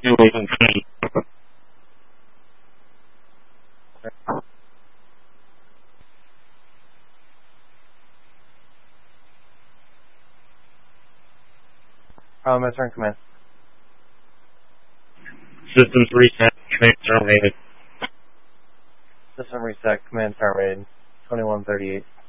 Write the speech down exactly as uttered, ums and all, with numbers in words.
Um, return command. Systems reset. Command terminated. System reset. Command terminated. twenty-one thirty-eight.